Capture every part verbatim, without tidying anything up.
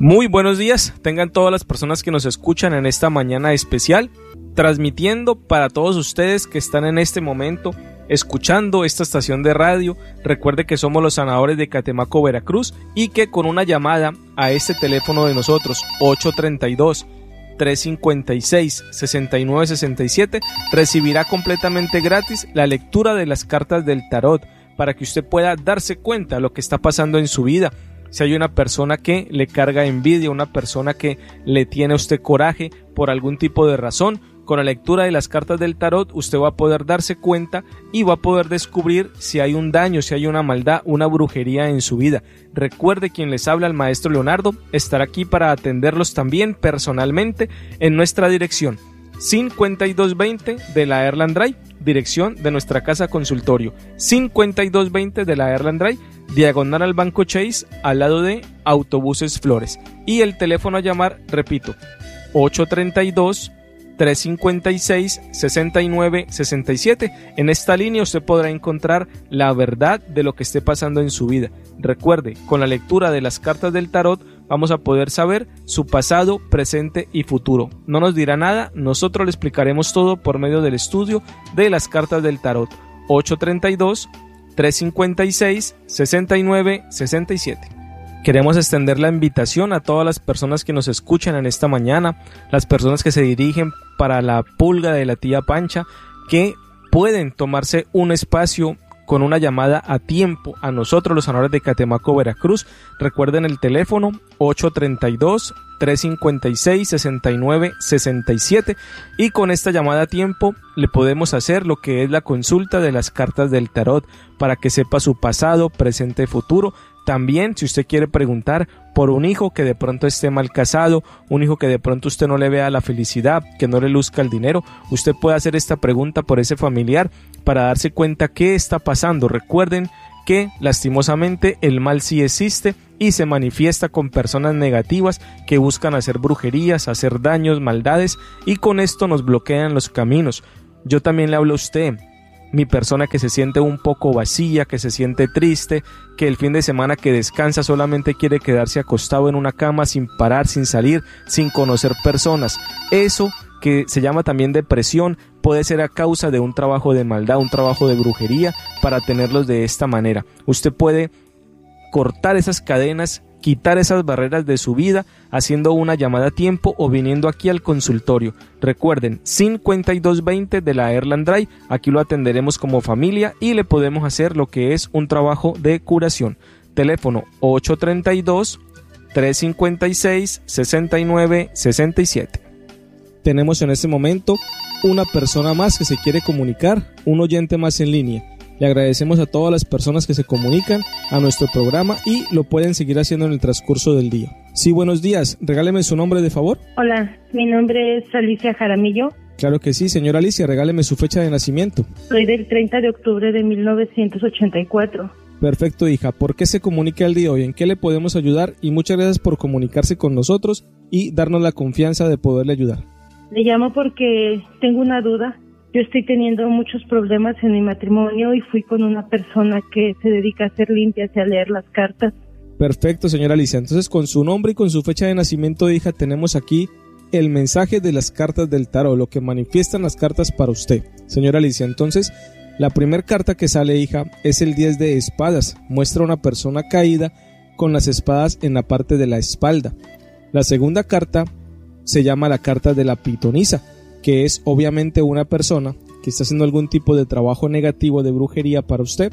Muy buenos días, tengan todas las personas que nos escuchan en esta mañana especial, transmitiendo para todos ustedes que están en este momento escuchando esta estación de radio. Recuerde que somos los sanadores de Catemaco, Veracruz, y que con una llamada a este teléfono de nosotros, ocho treinta y dos, tres cincuenta y seis, sesenta y nueve sesenta y siete, recibirá completamente gratis la lectura de las cartas del tarot para que usted pueda darse cuenta de lo que está pasando en su vida. Si hay una persona que le carga envidia, una persona que le tiene a usted coraje por algún tipo de razón, con la lectura de las cartas del tarot usted va a poder darse cuenta y va a poder descubrir si hay un daño, si hay una maldad, una brujería en su vida. Recuerde, quien les habla, el maestro Leonardo, estará aquí para atenderlos también personalmente en nuestra dirección cincuenta y dos veinte de la Airland Drive, dirección de nuestra casa consultorio, cincuenta y dos veinte de la Airland Drive, diagonal al Banco Chase, al lado de Autobuses Flores. Y el teléfono a llamar, repito, ocho treinta y dos, tres cincuenta y seis, sesenta y nueve sesenta y siete. En esta línea usted podrá encontrar la verdad de lo que esté pasando en su vida. Recuerde, con la lectura de las cartas del tarot vamos a poder saber su pasado, presente y futuro. No nos dirá nada, nosotros le explicaremos todo por medio del estudio de las cartas del tarot. ocho treinta y dos, tres cincuenta y seis, sesenta y nueve sesenta y siete. Queremos extender la invitación a todas las personas que nos escuchan en esta mañana, las personas que se dirigen para la pulga de la tía Pancha, que pueden tomarse un espacio con una llamada a tiempo a nosotros, los sanadores de Catemaco, Veracruz. Recuerden el teléfono ocho treinta y dos, tres cincuenta y seis, sesenta y nueve sesenta y siete, y con esta llamada a tiempo le podemos hacer lo que es la consulta de las cartas del tarot para que sepa su pasado, presente y futuro. También, si usted quiere preguntar por un hijo que de pronto esté mal casado, un hijo que de pronto usted no le vea la felicidad, que no le luzca el dinero, usted puede hacer esta pregunta por ese familiar para darse cuenta qué está pasando. Recuerden que lastimosamente el mal sí existe y se manifiesta con personas negativas que buscan hacer brujerías, hacer daños, maldades, y con esto nos bloquean los caminos. Yo también le hablo a usted, mi persona que se siente un poco vacía, que se siente triste, que el fin de semana que descansa solamente quiere quedarse acostado en una cama sin parar, sin salir, sin conocer personas. Eso que se llama también depresión puede ser a causa de un trabajo de maldad, un trabajo de brujería para tenerlos de esta manera. Usted puede cortar esas cadenas, quitar esas barreras de su vida haciendo una llamada a tiempo o viniendo aquí al consultorio. Recuerden, cincuenta y dos veinte de la Airland Drive, aquí lo atenderemos como familia y le podemos hacer lo que es un trabajo de curación. Teléfono ocho treinta y dos, tres cincuenta y seis, sesenta y nueve sesenta y siete. Tenemos en este momento una persona más que se quiere comunicar, un oyente más en línea. Le agradecemos a todas las personas que se comunican a nuestro programa y lo pueden seguir haciendo en el transcurso del día. Sí, buenos días. Regáleme su nombre, de favor. Hola, mi nombre es Alicia Jaramillo. Claro que sí, señora Alicia. Regáleme su fecha de nacimiento. Soy del treinta de octubre de mil novecientos ochenta y cuatro. Perfecto, hija. ¿Por qué se comunica el día de hoy? ¿En qué le podemos ayudar? Y muchas gracias por comunicarse con nosotros y darnos la confianza de poderle ayudar. Le llamo porque tengo una duda. Yo estoy teniendo muchos problemas en mi matrimonio y fui con una persona que se dedica a hacer limpias y a leer las cartas. Perfecto, señora Alicia. Entonces, con su nombre y con su fecha de nacimiento, hija, tenemos aquí el mensaje de las cartas del tarot, lo que manifiestan las cartas para usted. Señora Alicia, entonces, la primera carta que sale, hija, es el diez de espadas. Muestra a una persona caída con las espadas en la parte de la espalda. La segunda carta se llama la carta de la pitonisa, que es obviamente una persona que está haciendo algún tipo de trabajo negativo de brujería para usted.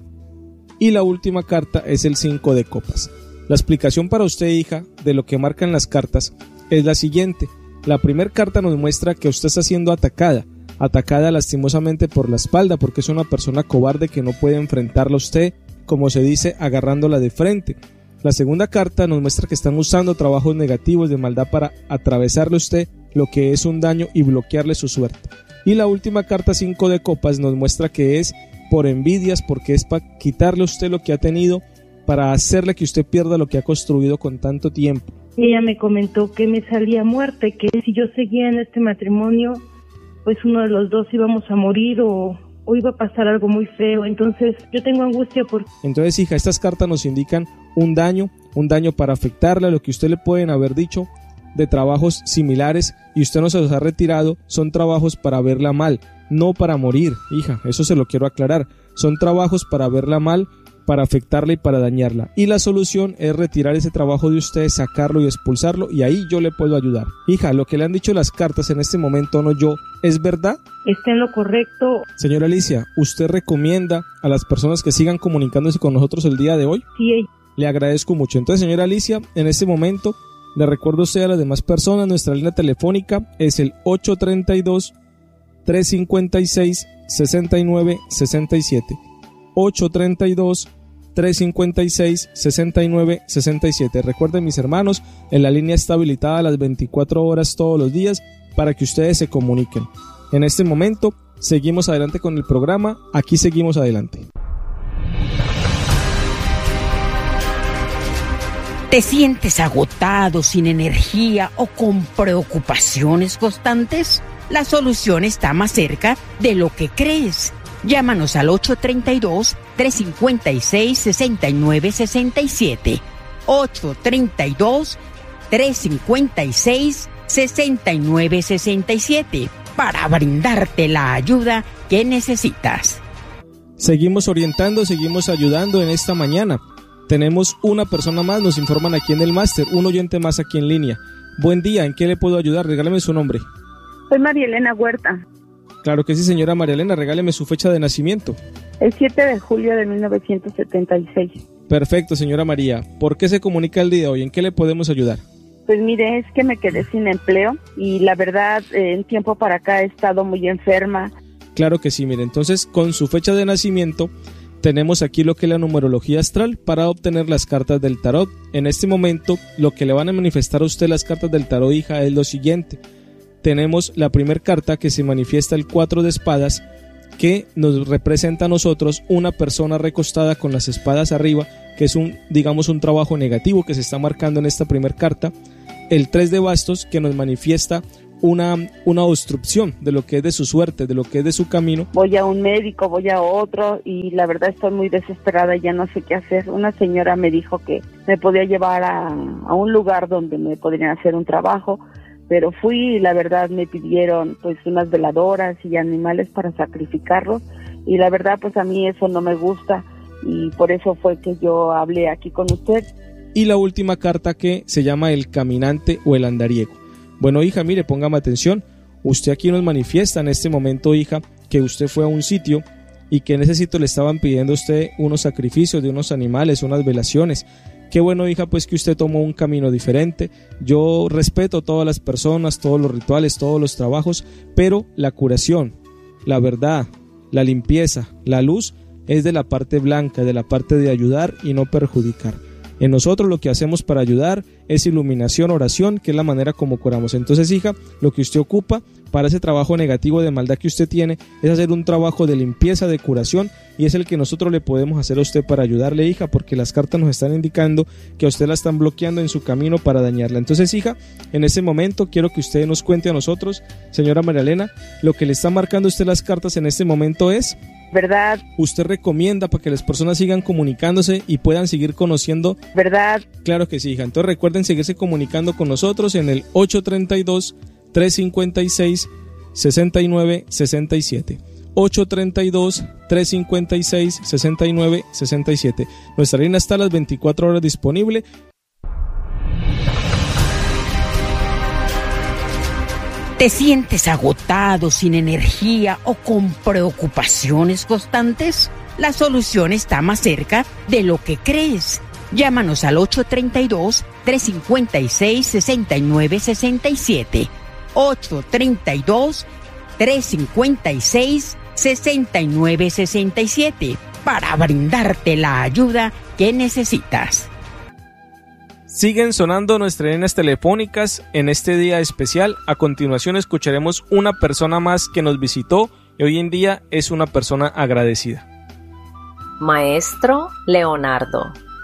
Y la última carta es el cinco de copas. La explicación para usted, hija, de lo que marcan las cartas es la siguiente. La primera carta nos muestra que usted está siendo atacada, atacada lastimosamente por la espalda, porque es una persona cobarde que no puede enfrentarla a usted, como se dice, agarrándola de frente. La segunda carta nos muestra que están usando trabajos negativos de maldad para atravesarle a usted lo que es un daño y bloquearle su suerte. Y la última carta, cinco de copas, nos muestra que es por envidias, porque es para quitarle a usted lo que ha tenido, para hacerle que usted pierda lo que ha construido con tanto tiempo. Ella me comentó que me salía muerte, que si yo seguía en este matrimonio, pues uno de los dos íbamos a morir o, o iba a pasar algo muy feo. Entonces yo tengo angustia por... Entonces, hija, estas cartas nos indican un daño, un daño para afectarla, lo que usted le pueden haber dicho de trabajos similares y usted no se los ha retirado, son trabajos para verla mal, no para morir, hija, eso se lo quiero aclarar, son trabajos para verla mal, para afectarla y para dañarla, y la solución es retirar ese trabajo de usted, sacarlo y expulsarlo, y ahí yo le puedo ayudar. Hija, lo que le han dicho las cartas en este momento, no yo, ¿es verdad? Está en lo correcto. Señora Alicia, ¿usted recomienda a las personas que sigan comunicándose con nosotros el día de hoy? Sí. Le agradezco mucho. Entonces, señora Alicia, en este momento le recuerdo a usted, a las demás personas, nuestra línea telefónica es el ocho tres dos, tres cinco seis, seis nueve seis siete. ocho tres dos, tres cinco seis, seis nueve seis siete. Recuerden, mis hermanos, en la línea está habilitada a las veinticuatro horas todos los días para que ustedes se comuniquen. En este momento seguimos adelante con el programa. Aquí seguimos adelante. ¿Te sientes agotado, sin energía o con preocupaciones constantes? La solución está más cerca de lo que crees. Llámanos al ocho tres dos, tres cinco seis, seis nueve seis siete. ocho tres dos, tres cinco seis, seis nueve seis siete para brindarte la ayuda que necesitas. Seguimos orientando, seguimos ayudando en esta mañana. Tenemos una persona más, nos informan aquí en el máster, un oyente más aquí en línea. Buen día, ¿en qué le puedo ayudar? Regáleme su nombre. Soy María Elena Huerta. Claro que sí, señora María Elena, regáleme su fecha de nacimiento. El siete de julio de mil novecientos setenta y seis. Perfecto, señora María. ¿Por qué se comunica el día de hoy? ¿En qué le podemos ayudar? Pues mire, es que me quedé sin empleo y la verdad, eh, en tiempo para acá he estado muy enferma. Claro que sí, mire, entonces con su fecha de nacimiento tenemos aquí lo que es la numerología astral para obtener las cartas del tarot. En este momento, lo que le van a manifestar a usted las cartas del tarot, hija, es lo siguiente. Tenemos la primera carta que se manifiesta el cuatro de espadas, que nos representa a nosotros una persona recostada con las espadas arriba, que es un, digamos, un trabajo negativo que se está marcando en esta primera carta. El tres de bastos, que nos manifiesta una, una obstrucción de lo que es de su suerte, de lo que es de su camino. Voy a un médico, voy a otro y la verdad estoy muy desesperada y ya no sé qué hacer. Una señora me dijo que me podía llevar a, a un lugar donde me podrían hacer un trabajo, pero fui y la verdad me pidieron pues unas veladoras y animales para sacrificarlos y la verdad pues a mí eso no me gusta y por eso fue que yo hablé aquí con usted. Y la última carta, que se llama el caminante o el andariego. Bueno, hija, mire, póngame atención. Usted aquí nos manifiesta en este momento, hija, que usted fue a un sitio y que en ese sitio le estaban pidiendo a usted unos sacrificios de unos animales, unas velaciones. Qué bueno, hija, pues que usted tomó un camino diferente. Yo respeto a todas las personas, todos los rituales, todos los trabajos, pero la curación, la verdad, la limpieza, la luz es de la parte blanca, de la parte de ayudar y no perjudicar. En nosotros lo que hacemos para ayudar es iluminación, oración, que es la manera como curamos. Entonces, hija, lo que usted ocupa para ese trabajo negativo de maldad que usted tiene es hacer un trabajo de limpieza, de curación, y es el que nosotros le podemos hacer a usted para ayudarle, hija, porque las cartas nos están indicando que a usted la están bloqueando en su camino para dañarla. Entonces, hija, en ese momento quiero que usted nos cuente a nosotros, señora María Elena, lo que le está marcando a usted las cartas en este momento es... ¿Verdad? ¿Usted recomienda para que las personas sigan comunicándose y puedan seguir conociendo? ¿Verdad? Claro que sí, hija. Entonces recuerden seguirse comunicando con nosotros en el ocho tres dos, tres cinco seis, seis nueve seis siete. ocho tres dos, tres cinco seis, seis nueve seis siete. Nuestra línea está a las veinticuatro horas disponible. ¿Te sientes agotado, sin energía o con preocupaciones constantes? La solución está más cerca de lo que crees. Llámanos al ocho tres dos, tres cinco seis, seis nueve seis siete. ocho tres dos, tres cinco seis, seis nueve seis siete para brindarte la ayuda que necesitas. Siguen sonando nuestras líneas telefónicas en este día especial. A continuación escucharemos una persona más que nos visitó y hoy en día es una persona agradecida. Maestro Leonardo,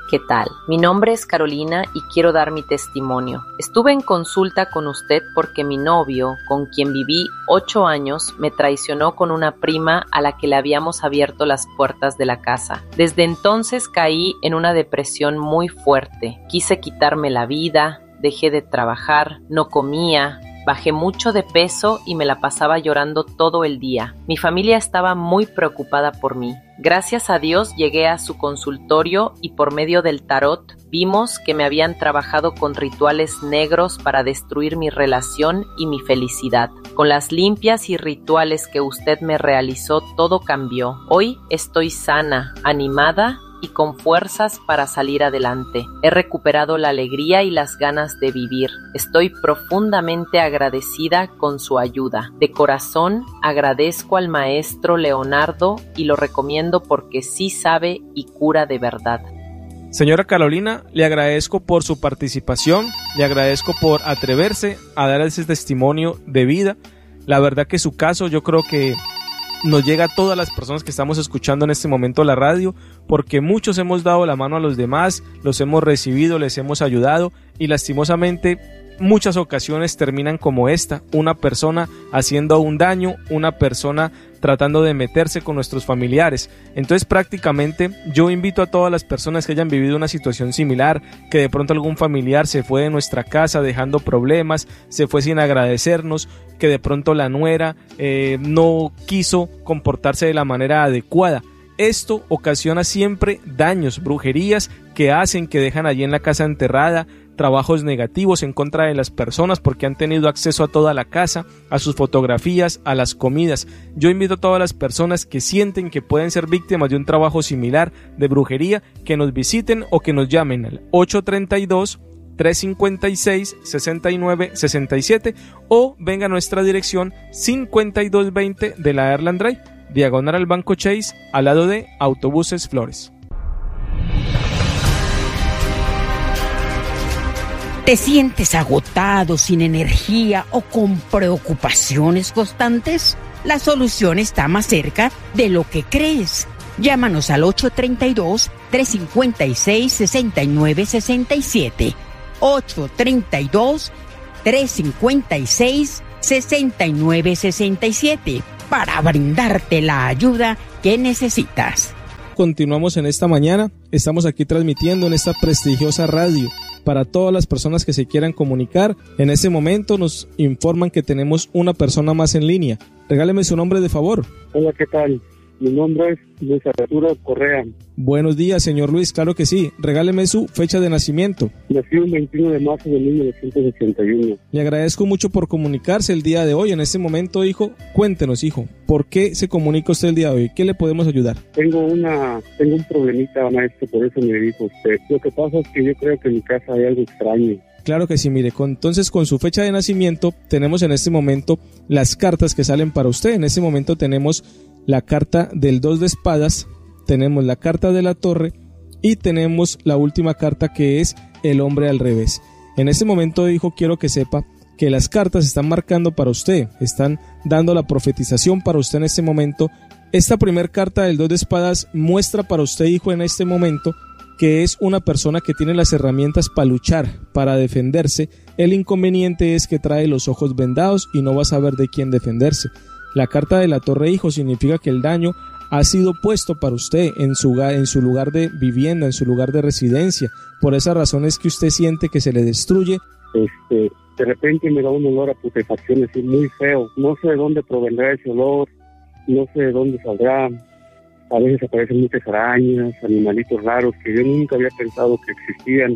¿Qué tal? Mi nombre es Carolina y quiero dar mi testimonio. Estuve en consulta con usted porque mi novio, con quien viví ocho años, me traicionó con una prima a la que le habíamos abierto las puertas de la casa. Desde entonces caí en una depresión muy fuerte. Quise quitarme la vida, dejé de trabajar, no comía, bajé mucho de peso y me la pasaba llorando todo el día. Mi familia estaba muy preocupada por mí. Gracias a Dios llegué a su consultorio y por medio del tarot vimos que me habían trabajado con rituales negros para destruir mi relación y mi felicidad. Con las limpias y rituales que usted me realizó, todo cambió. Hoy estoy sana, animada y con fuerzas para salir adelante. He recuperado la alegría y las ganas de vivir. Estoy profundamente agradecida con su ayuda. De corazón agradezco al maestro Leonardo y lo recomiendo porque sí sabe y cura de verdad. Señora Carolina, le agradezco por su participación, le agradezco por atreverse a dar ese testimonio de vida. La verdad que su caso yo creo que nos llega a todas las personas que estamos escuchando en este momento la radio, porque muchos hemos dado la mano a los demás, los hemos recibido, les hemos ayudado y lastimosamente muchas ocasiones terminan como esta, una persona haciendo un daño, una persona tratando de meterse con nuestros familiares. Entonces prácticamente yo invito a todas las personas que hayan vivido una situación similar, que de pronto algún familiar se fue de nuestra casa dejando problemas, se fue sin agradecernos, que de pronto la nuera eh, no quiso comportarse de la manera adecuada. Esto ocasiona siempre daños, brujerías que hacen que dejan allí en la casa enterrada, trabajos negativos en contra de las personas porque han tenido acceso a toda la casa, a sus fotografías, a las comidas. Yo invito a todas las personas que sienten que pueden ser víctimas de un trabajo similar de brujería que nos visiten o que nos llamen al ocho tres dos, tres cinco seis, seis nueve seis siete o venga a nuestra dirección cincuenta y dos veinte de la Airland Drive, diagonal al Banco Chase, al lado de Autobuses Flores. ¿Te sientes agotado, sin energía o con preocupaciones constantes? La solución está más cerca de lo que crees. Llámanos al ocho tres dos, tres cinco seis, seis nueve seis siete. ocho tres dos, tres cinco seis, seis nueve seis siete para brindarte la ayuda que necesitas. Continuamos en esta mañana, estamos aquí transmitiendo en esta prestigiosa radio para todas las personas que se quieran comunicar. En este momento nos informan que tenemos una persona más en línea. Regáleme su nombre de favor. Hola, ¿qué tal? Mi nombre es Luis Arturo Correa. Buenos días, señor Luis, claro que sí. Regáleme su fecha de nacimiento. Nací el veintiuno de marzo de mil novecientos ochenta y uno. Le agradezco mucho por comunicarse el día de hoy. En este momento, hijo, cuéntenos, hijo, ¿por qué se comunica usted el día de hoy? ¿Qué le podemos ayudar? Tengo una, tengo un problemita, maestro, por eso me dedico a usted. Lo que pasa es que yo creo que en mi casa hay algo extraño. Claro que sí, mire, con, entonces con su fecha de nacimiento tenemos en este momento las cartas que salen para usted. En este momento tenemos la carta del dos de espadas, tenemos la carta de la torre y tenemos la última carta que es el hombre al revés. En este momento, hijo, quiero que sepa que las cartas están marcando para usted, están dando la profetización para usted en este momento. Esta primera carta del dos de espadas muestra para usted, hijo, en este momento que es una persona que tiene las herramientas para luchar, para defenderse. El inconveniente es que trae los ojos vendados y no va a saber de quién defenderse. La carta de la torre, hijo, significa que el daño ha sido puesto para usted en su, en su lugar de vivienda, en su lugar de residencia. Por esa razón es que usted siente que se le destruye. Este, de repente me da un olor a putrefacción así muy feo. No sé de dónde provendrá ese olor, no sé de dónde saldrá. A veces aparecen muchas arañas, animalitos raros que yo nunca había pensado que existían.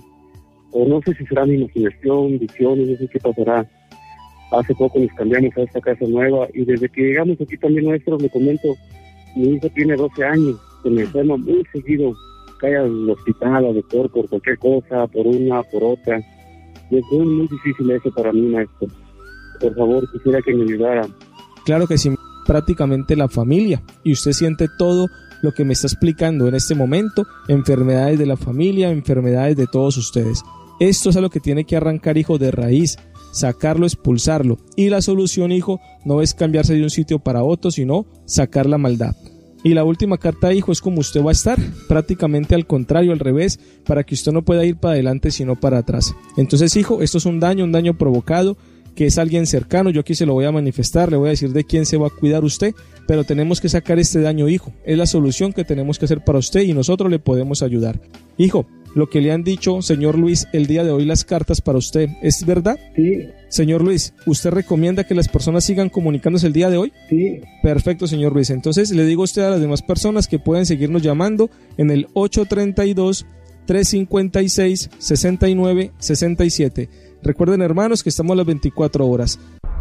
O no sé si será mi imaginación, visiones, no sé qué pasará. Hace poco nos cambiamos a esta casa nueva y desde que llegamos aquí también, maestro, le comento, mi hijo tiene doce años, se me enferma muy seguido, cae al hospital, al doctor por cualquier cosa, por una, por otra. Y es muy, muy difícil eso para mí, maestro. Por favor, quisiera que me ayudara. Claro que sí, prácticamente la familia, y usted siente todo lo que me está explicando en este momento, enfermedades de la familia, enfermedades de todos ustedes. Esto es a lo que tiene que arrancar, hijo, de raíz, sacarlo, expulsarlo. Y la solución, hijo, no es cambiarse de un sitio para otro, sino sacar la maldad. Y la última carta, hijo, es como usted va a estar, prácticamente al contrario, al revés, para que usted no pueda ir para adelante sino para atrás. Entonces, hijo, esto es un daño, un daño provocado, que es alguien cercano. Yo aquí se lo voy a manifestar, le voy a decir de quién se va a cuidar usted, pero tenemos que sacar este daño, hijo. Es la solución que tenemos que hacer para usted y nosotros le podemos ayudar. Hijo, lo que le han dicho, señor Luis, el día de hoy las cartas para usted, ¿es verdad? Sí. Señor Luis, ¿usted recomienda que las personas sigan comunicándose el día de hoy? Sí. Perfecto, señor Luis. Entonces le digo a usted a las demás personas que pueden seguirnos llamando en el ocho tres dos, tres cinco seis, seis nueve seis siete. Recuerden, hermanos, que estamos las veinticuatro horas.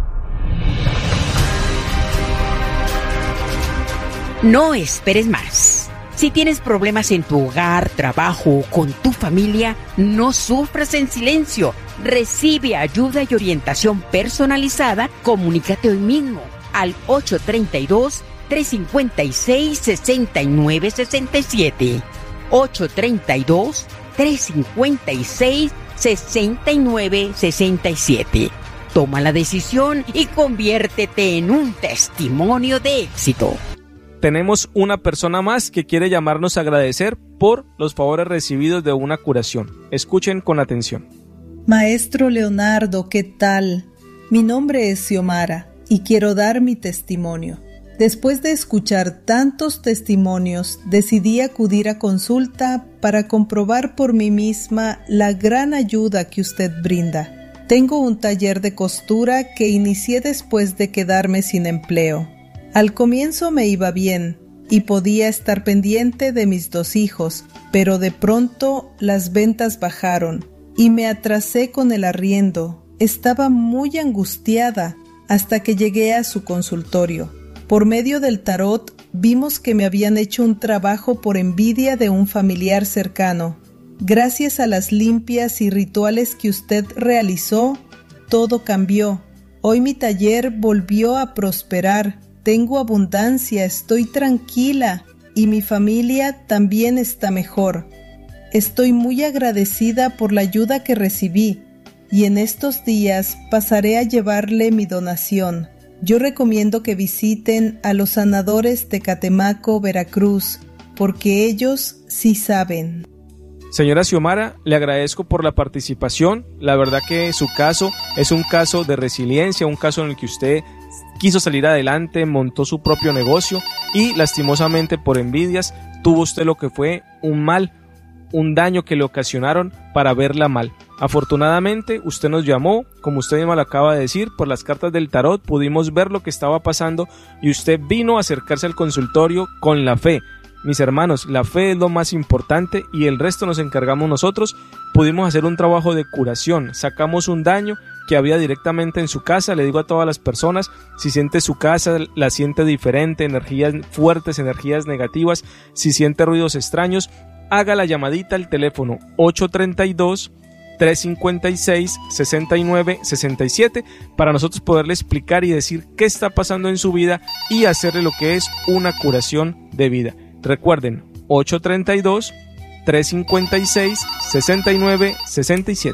No esperes más. Si tienes problemas en tu hogar, trabajo o con tu familia, no sufras en silencio. Recibe ayuda y orientación personalizada. Comunícate hoy mismo al ocho tres dos, tres cinco seis, seis nueve seis siete. ocho tres dos, tres cinco seis, seis nueve seis siete. Toma la decisión y conviértete en un testimonio de éxito. Tenemos una persona más que quiere llamarnos a agradecer por los favores recibidos de una curación. Escuchen con atención. Maestro Leonardo, ¿qué tal? Mi nombre es Xiomara y quiero dar mi testimonio. Después de escuchar tantos testimonios, decidí acudir a consulta para comprobar por mí misma la gran ayuda que usted brinda. Tengo un taller de costura que inicié después de quedarme sin empleo. Al comienzo me iba bien y podía estar pendiente de mis dos hijos, pero de pronto las ventas bajaron y me atrasé con el arriendo. Estaba muy angustiada hasta que llegué a su consultorio. Por medio del tarot vimos que me habían hecho un trabajo por envidia de un familiar cercano. Gracias a las limpias y rituales que usted realizó, todo cambió. Hoy mi taller volvió a prosperar. Tengo abundancia, estoy tranquila y mi familia también está mejor. Estoy muy agradecida por la ayuda que recibí y en estos días pasaré a llevarle mi donación. Yo recomiendo que visiten a los sanadores de Catemaco, Veracruz, porque ellos sí saben. Señora Xiomara, le agradezco por la participación. La verdad que su caso es un caso de resiliencia, un caso en el que usted quiso salir adelante, montó su propio negocio y lastimosamente por envidias tuvo usted lo que fue un mal, un daño que le ocasionaron para verla mal. Afortunadamente usted nos llamó, como usted misma lo acaba de decir, por las cartas del tarot pudimos ver lo que estaba pasando y usted vino a acercarse al consultorio con la fe. Mis hermanos, la fe es lo más importante y el resto nos encargamos nosotros. Pudimos hacer un trabajo de curación, sacamos un daño que había directamente en su casa. Le digo a todas las personas, si siente su casa, la siente diferente, energías fuertes, energías negativas, si siente ruidos extraños, haga la llamadita al teléfono ocho tres dos, tres cinco seis, seis nueve seis siete para nosotros poderle explicar y decir qué está pasando en su vida y hacerle lo que es una curación de vida. Recuerden, ocho tres dos, tres cinco seis, seis nueve seis siete.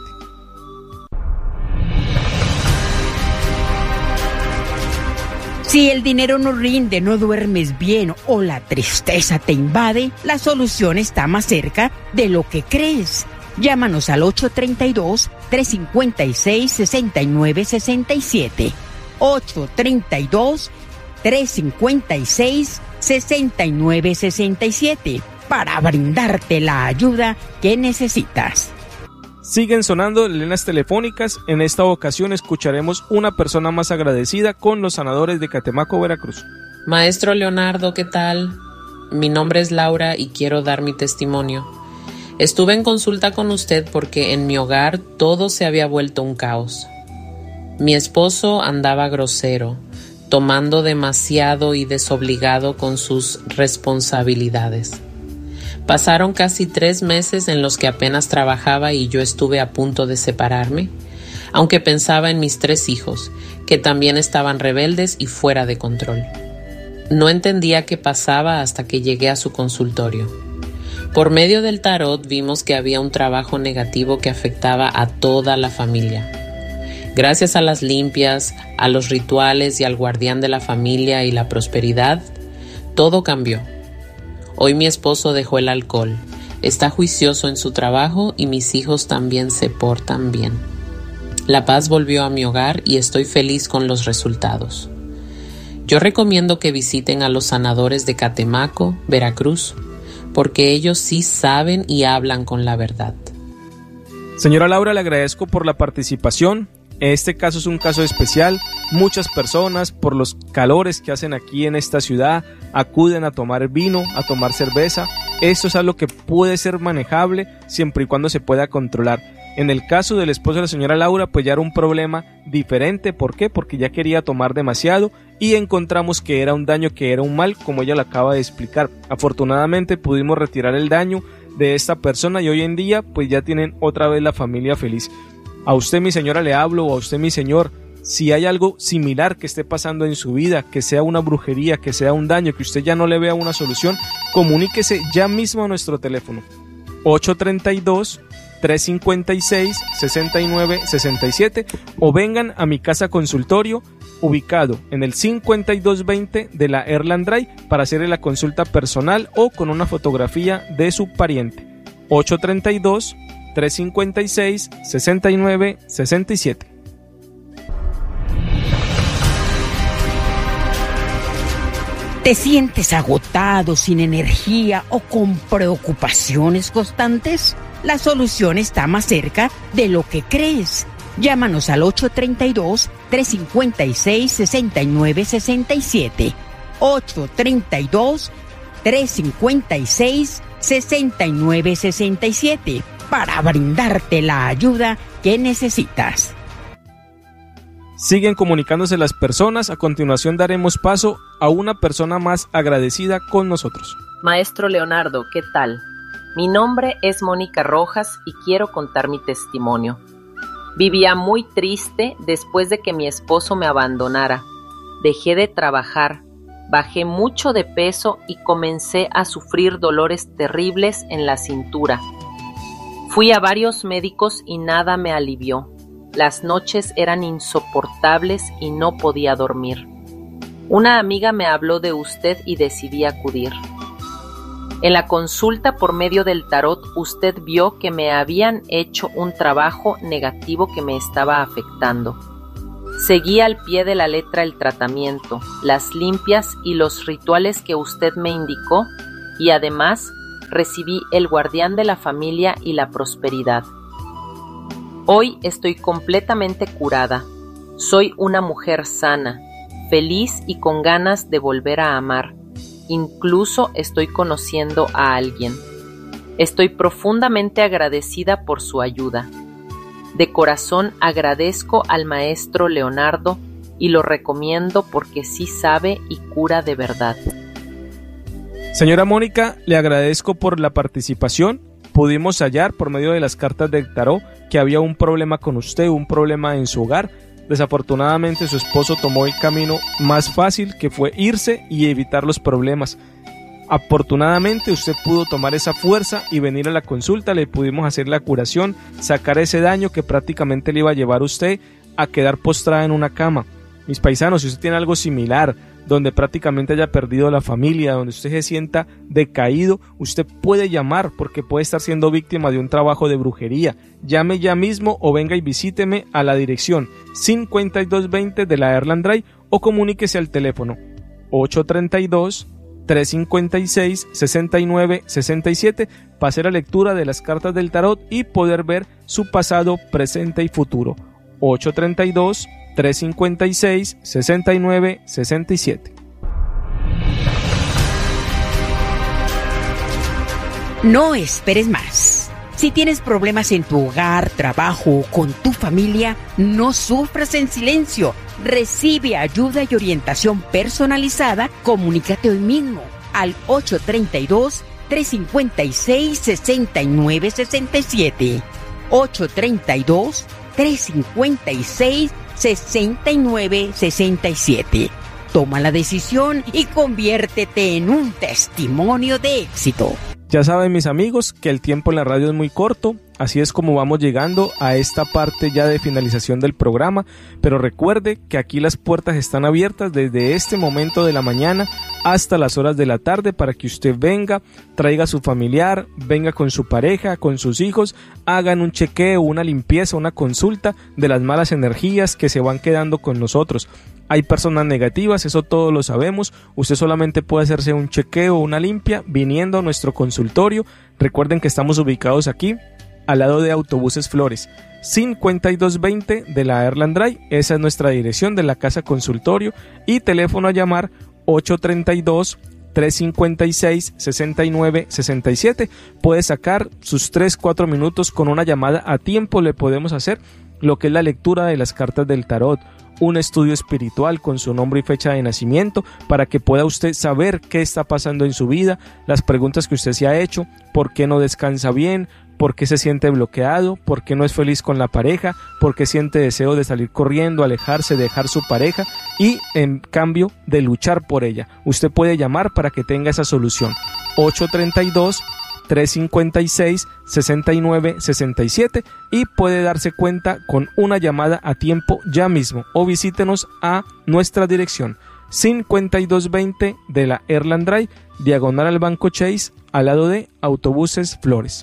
Si el dinero no rinde, no duermes bien o la tristeza te invade, la solución está más cerca de lo que crees. Llámanos al ocho tres dos, tres cinco seis, seis nueve seis siete. ocho tres dos, tres cinco seis, seis nueve seis siete para brindarte la ayuda que necesitas. Siguen sonando líneas telefónicas. En esta ocasión escucharemos una persona más agradecida con los sanadores de Catemaco, Veracruz. Maestro Leonardo, ¿qué tal? Mi nombre es Laura y quiero dar mi testimonio. Estuve en consulta con usted porque en mi hogar todo se había vuelto un caos. Mi esposo andaba grosero, tomando demasiado y desobligado con sus responsabilidades. Pasaron casi tres meses en los que apenas trabajaba y yo estuve a punto de separarme, aunque pensaba en mis tres hijos, que también estaban rebeldes y fuera de control. No entendía qué pasaba hasta que llegué a su consultorio. Por medio del tarot vimos que había un trabajo negativo que afectaba a toda la familia. Gracias a las limpias, a los rituales y al guardián de la familia y la prosperidad, todo cambió. Hoy mi esposo dejó el alcohol. Está juicioso en su trabajo y mis hijos también se portan bien. La paz volvió a mi hogar y estoy feliz con los resultados. Yo recomiendo que visiten a los sanadores de Catemaco, Veracruz, porque ellos sí saben y hablan con la verdad. Señora Laura, le agradezco por la participación. Este caso es un caso especial. Muchas personas, por los calores que hacen aquí en esta ciudad, acuden a tomar vino, a tomar cerveza. Esto es algo que puede ser manejable siempre y cuando se pueda controlar. En el caso del esposo de la señora Laura, pues ya era un problema diferente. ¿Por qué? Porque ya quería tomar demasiado y encontramos que era un daño, que era un mal, como ella lo acaba de explicar. Afortunadamente pudimos retirar el daño de esta persona y hoy en día pues ya tienen otra vez la familia feliz. A usted, mi señora, le hablo, o a usted, mi señor, si hay algo similar que esté pasando en su vida, que sea una brujería, que sea un daño, que usted ya no le vea una solución, comuníquese ya mismo a nuestro teléfono ocho tres dos, tres cinco seis, seis nueve seis siete o vengan a mi casa consultorio ubicado en el cincuenta y dos veinte de la Erland Drive para hacerle la consulta personal o con una fotografía de su pariente. ocho tres dos, tres cinco seis, seis nueve seis siete. ¿Te sientes agotado, sin energía o con preocupaciones constantes? La solución está más cerca de lo que crees. Llámanos al ocho tres dos, tres cinco seis, seis nueve seis siete. ocho tres dos, tres cinco seis, seis nueve seis siete para brindarte la ayuda que necesitas. Siguen comunicándose las personas. A continuación daremos paso a una persona más agradecida con nosotros. Maestro Leonardo, ¿qué tal? Mi nombre es Mónica Rojas y quiero contar mi testimonio. Vivía muy triste después de que mi esposo me abandonara. Dejé de trabajar, bajé mucho de peso y comencé a sufrir dolores terribles en la cintura. Fui a varios médicos y nada me alivió. Las noches eran insoportables y no podía dormir. Una amiga me habló de usted y decidí acudir. En la consulta por medio del tarot, usted vio que me habían hecho un trabajo negativo que me estaba afectando. Seguí al pie de la letra el tratamiento, las limpias y los rituales que usted me indicó y además recibí el guardián de la familia y la prosperidad. Hoy estoy completamente curada. Soy una mujer sana, feliz y con ganas de volver a amar. Incluso estoy conociendo a alguien. Estoy profundamente agradecida por su ayuda. De corazón agradezco al maestro Leonardo y lo recomiendo porque sí sabe y cura de verdad. Señora Mónica, le agradezco por la participación. Pudimos hallar por medio de las cartas del tarot que había un problema con usted, un problema en su hogar. Desafortunadamente su esposo tomó el camino más fácil, que fue irse y evitar los problemas. Afortunadamente usted pudo tomar esa fuerza y venir a la consulta, le pudimos hacer la curación, sacar ese daño que prácticamente le iba a llevar a usted a quedar postrada en una cama. Mis paisanos, si usted tiene algo similar, donde prácticamente haya perdido la familia, donde usted se sienta decaído, usted puede llamar porque puede estar siendo víctima de un trabajo de brujería. Llame ya mismo o venga y visíteme a la dirección cincuenta y dos veinte de la Erland Drive o comuníquese al teléfono ocho tres dos, tres cinco seis, seis nueve seis siete para hacer la lectura de las cartas del tarot y poder ver su pasado, presente y futuro. ocho tres dos, tres cinco seis, seis nueve seis siete. No esperes más. Si tienes problemas en tu hogar, trabajo o con tu familia, no sufras en silencio. Recibe ayuda y orientación personalizada. Comunícate hoy mismo al ocho tres dos, tres cinco seis, seis nueve seis siete. ocho tres dos, tres cinco seis, seis nueve seis siete. Toma la decisión y conviértete en un testimonio de éxito. Ya saben, mis amigos, que el tiempo en la radio es muy corto. así es como vamos llegando a esta parte ya de finalización del programa, pero recuerde que aquí las puertas están abiertas desde este momento de la mañana hasta las horas de la tarde para que usted venga, traiga a su familiar, venga con su pareja, con sus hijos, hagan un chequeo, una limpieza, una consulta de las malas energías que se van quedando con nosotros. Hay personas negativas, eso todos lo sabemos. Usted solamente puede hacerse un chequeo, una limpia, viniendo a nuestro consultorio. Recuerden que estamos ubicados aquí, al lado de Autobuses Flores, cincuenta y dos veinte de la Airland Drive. Esa es nuestra dirección de la casa consultorio. Y teléfono a llamar ocho tres dos, tres cinco seis, seis nueve seis siete. Puede sacar sus tres cuatro minutos con una llamada a tiempo. Le podemos hacer lo que es la lectura de las cartas del tarot, un estudio espiritual con su nombre y fecha de nacimiento para que pueda usted saber qué está pasando en su vida, las preguntas que usted se ha hecho, por qué no descansa bien, por qué se siente bloqueado, por qué no es feliz con la pareja, por qué siente deseo de salir corriendo, alejarse, dejar su pareja y en cambio de luchar por ella. Usted puede llamar para que tenga esa solución. ocho tres dos, tres cinco seis, seis nueve seis siete y puede darse cuenta con una llamada a tiempo ya mismo o visítenos a nuestra dirección cincuenta y dos veinte de la Airland Drive, diagonal al Banco Chase, al lado de Autobuses Flores.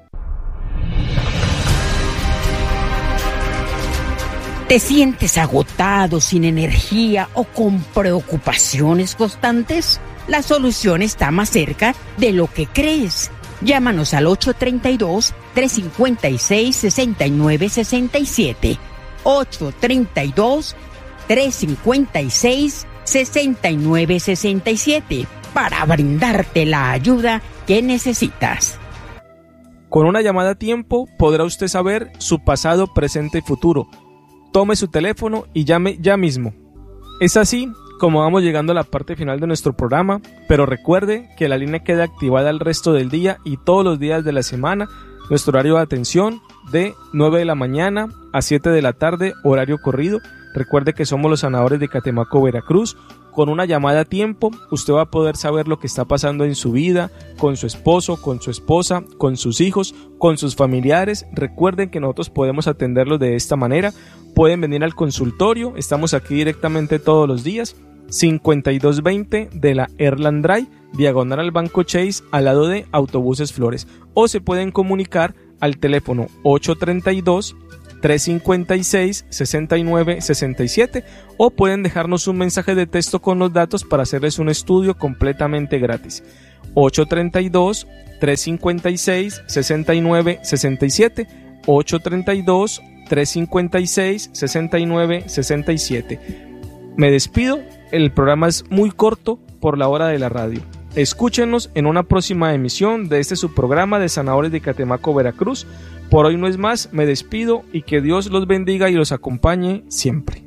¿Te sientes agotado, sin energía o con preocupaciones constantes? La solución está más cerca de lo que crees. Llámanos al ocho tres dos, tres cinco seis, seis nueve seis siete. ocho tres dos, tres cinco seis, seis nueve seis siete para brindarte la ayuda que necesitas. Con una llamada a tiempo podrá usted saber su pasado, presente y futuro. Tome su teléfono y llame ya mismo. Es así como vamos llegando a la parte final de nuestro programa, pero recuerde que la línea queda activada el resto del día y todos los días de la semana. Nuestro horario de atención de nueve de la mañana a siete de la tarde, horario corrido. Recuerde que somos los sanadores de Catemaco, Veracruz. Con una llamada a tiempo, usted va a poder saber lo que está pasando en su vida, con su esposo, con su esposa, con sus hijos, con sus familiares. Recuerden que nosotros podemos atenderlos de esta manera. Pueden venir al consultorio, estamos aquí directamente todos los días. cincuenta y dos veinte de la Airland Drive, diagonal al Banco Chase, al lado de Autobuses Flores. O se pueden comunicar al teléfono ocho tres dos, tres cinco seis, seis nueve seis siete o pueden dejarnos un mensaje de texto con los datos para hacerles un estudio completamente gratis. ocho tres dos, tres cinco seis, seis nueve seis siete, ocho tres dos, tres cinco seis, seis nueve seis siete. Me despido, el programa es muy corto por la hora de la radio. Escúchenos en una próxima emisión de este su programa de Sanadores de Catemaco, Veracruz. Por hoy no es más, me despido y que Dios los bendiga y los acompañe siempre.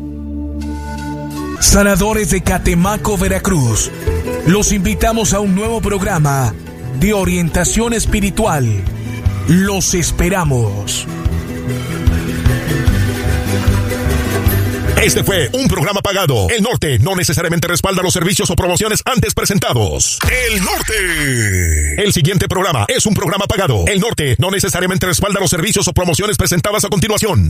Sanadores de Catemaco, Veracruz. Los invitamos a un nuevo programa de orientación espiritual. Los esperamos. Este fue un programa pagado. El Norte no necesariamente respalda los servicios o promociones antes presentados. El Norte. El siguiente programa es un programa pagado. El Norte no necesariamente respalda los servicios o promociones presentadas a continuación.